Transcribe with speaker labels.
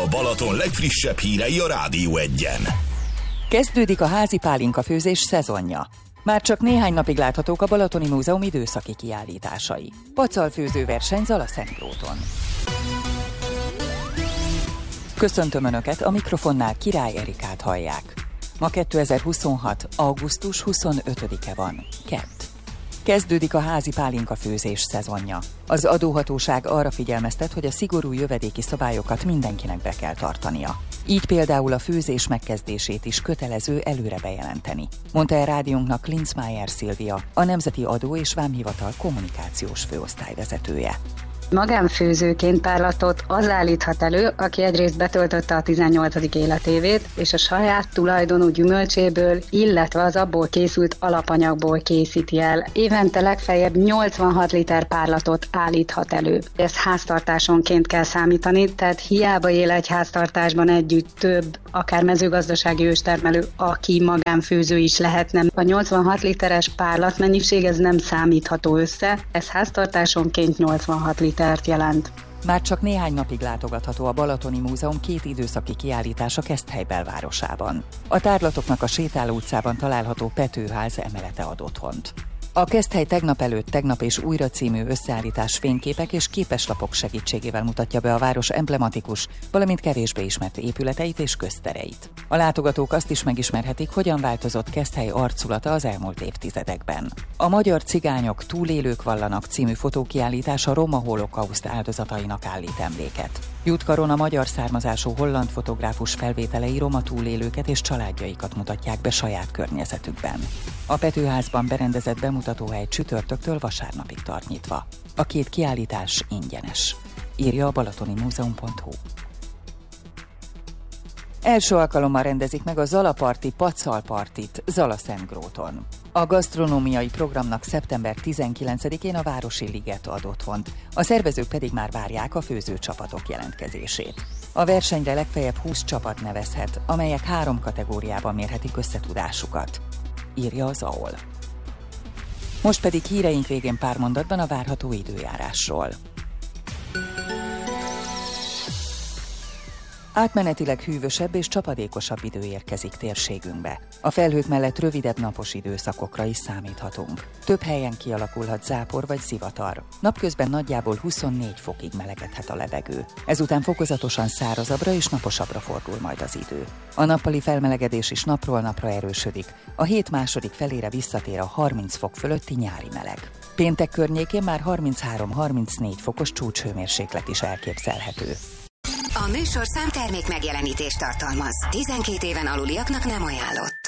Speaker 1: Balaton legfrissebb hírei a Rádió Egyen.
Speaker 2: Kezdődik a házi pálinka főzés szezonja. Már csak néhány napig láthatók a Balatoni Múzeum időszaki kiállításai. Pacalfőző verseny Zalaszentgróton. Köszöntöm Önöket, a mikrofonnál Király Erikát hallják. Ma 2026. augusztus 25-e van, kedd. Kezdődik a házi pálinka főzés szezonja. Az adóhatóság arra figyelmeztet, hogy a szigorú jövedéki szabályokat mindenkinek be kell tartania. Így például a főzés megkezdését is kötelező előre bejelenteni, mondta el rádiónknak Linzmeier Szilvia, a Nemzeti Adó és Vámhivatal kommunikációs főosztályvezetője.
Speaker 3: Magánfőzőként párlatot az állíthat elő, aki egyrészt betöltötte a 18. életévét, és a saját tulajdonú gyümölcséből, illetve az abból készült alapanyagból készíti el. Évente legfeljebb 86 liter párlatot állíthat elő. Ezt háztartásonként kell számítani, tehát hiába él egy háztartásban együtt több, akár mezőgazdasági őstermelő, aki magánfőző is lehetne. A 86 literes párlatmennyiség ez nem számítható össze, ez háztartásonként 86 litert jelent.
Speaker 2: Már csak néhány napig látogatható a Balatoni Múzeum két időszaki kiállítása Keszthely belvárosában. A tárlatoknak a Sétáló utcában található Petőház emelete ad otthont. A Keszthely tegnap és újra című összeállítás fényképek és képeslapok segítségével mutatja be a város emblematikus, valamint kevésbé ismert épületeit és köztereit. A látogatók azt is megismerhetik, hogyan változott Keszthely arculata az elmúlt évtizedekben. A Magyar Cigányok túlélők vallanak című fotókiállítás a roma holokauszt áldozatainak állít emléket. Jutkaron a magyar származású holland fotográfus felvételei roma túlélőket és családjaikat mutatják be saját környezetükben. A Petőházban berendezett bemutatóhely csütörtöktől vasárnapig tart nyitva. A két kiállítás ingyenes, írja a balatonimúzeum.hu. Első alkalommal rendezik meg a Zalaparti Pacalpartit Zalaszentgróton. A gasztronómiai programnak szeptember 19-én a Városi Liget ad otthont, a szervezők pedig már várják a főzőcsapatok jelentkezését. A versenyre legfeljebb 20 csapat nevezhet, amelyek 3 kategóriában mérhetik összetudásukat, írja az AOL. Most pedig híreink végén pár mondatban a várható időjárásról. Átmenetileg hűvösebb és csapadékosabb idő érkezik térségünkbe. A felhők mellett rövidebb napos időszakokra is számíthatunk. Több helyen kialakulhat zápor vagy zivatar. Napközben nagyjából 24 fokig melegedhet a levegő. Ezután fokozatosan szárazabbra és naposabbra fordul majd az idő. A nappali felmelegedés is napról napra erősödik. A hét második felére visszatér a 30 fok fölötti nyári meleg. Péntek környékén már 33-34 fokos csúcshőmérséklet is elképzelhető.
Speaker 4: A műsorszám termék megjelenítést tartalmaz. 12 éven aluliaknak nem ajánlott.